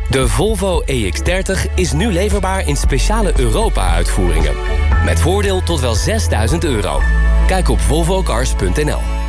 De Volvo EX30 is nu leverbaar in speciale Europa-uitvoeringen. Met voordeel tot wel €6.000. Kijk op volvocars.nl.